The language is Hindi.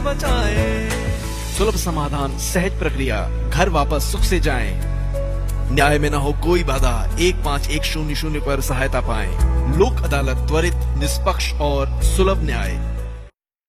बचाए। सुलभ समाधान, सहज प्रक्रिया, घर वापस सुख से जाएं। न्याय में न हो कोई बाधा, 1510 पर सहायता पाएं। लोक अदालत, त्वरित, निष्पक्ष और सुलभ न्याय।